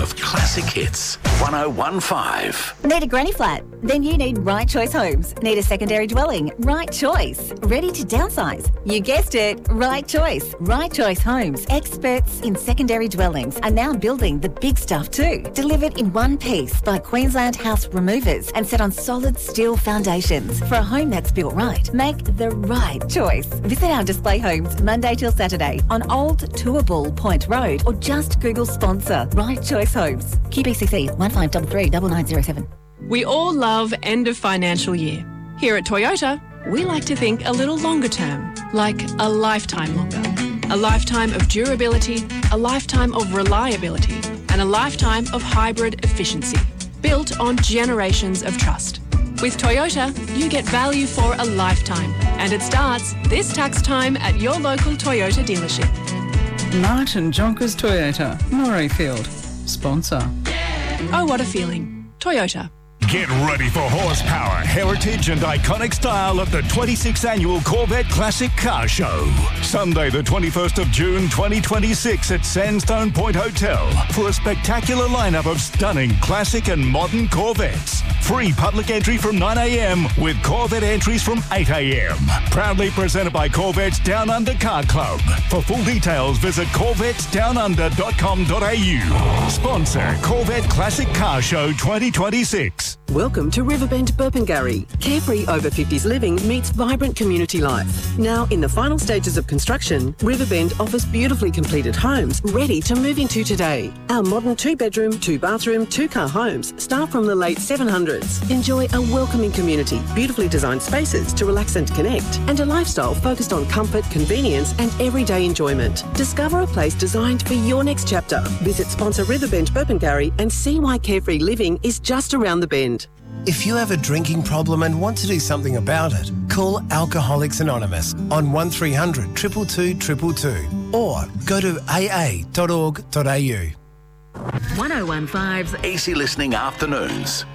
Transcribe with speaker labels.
Speaker 1: of classic hits. 1015.
Speaker 2: Need a granny flat? Then you need Right Choice Homes. Need a secondary dwelling? Right Choice. Ready to downsize? You guessed it, Right Choice. Right Choice Homes, experts in secondary dwellings, are now building the big stuff too. Delivered in one piece by Queensland House Removers and set on solid steel foundations. For a home that's built right, make the right choice. Visit our display homes Monday till Saturday on Old Toowoomba Point Road or just Google sponsor Right Choice Homes. QBCC 1533 9907.
Speaker 3: We all love end of financial year. Here at Toyota, we like to think a little longer term, like a lifetime longer. A lifetime of durability, a lifetime of reliability, and a lifetime of hybrid efficiency, built on generations of trust. With Toyota, you get value for a lifetime, and it starts this tax time at your local Toyota dealership.
Speaker 4: Martin Jonkers Toyota, Murrayfield. Sponsor.
Speaker 3: Oh, what a feeling. Toyota.
Speaker 5: Get ready for horsepower, heritage and iconic style at the 26th Annual Corvette Classic Car Show. Sunday the 21st of June 2026 at Sandstone Point Hotel for a spectacular lineup of stunning classic and modern Corvettes. Free public entry from 9 a.m. with Corvette entries from 8 a.m. Proudly presented by Corvettes Down Under Car Club. For full details, visit corvettesdownunder.com.au. Sponsor Corvette Classic Car Show 2026.
Speaker 6: Welcome to Riverbend Burpengary. Carefree over 50s living meets vibrant community life. Now in the final stages of construction, Riverbend offers beautifully completed homes ready to move into today. Our modern 2-bedroom, 2-bathroom, 2-car homes start from the late 700s. Enjoy a welcoming community, beautifully designed spaces to relax and connect, and a lifestyle focused on comfort, convenience and everyday enjoyment. Discover a place designed for your next chapter. Visit sponsor Riverbend Burpengary and see why carefree living is just around the bend.
Speaker 7: If you have a drinking problem and want to do something about it, call Alcoholics Anonymous on 1300 222 222 or go to aa.org.au.
Speaker 1: 1015's Easy Listening Afternoons.